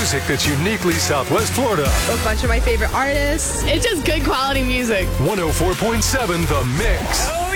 music that's uniquely Southwest Florida. A bunch of my favorite artists. It's just good quality music. 104.7 The Mix.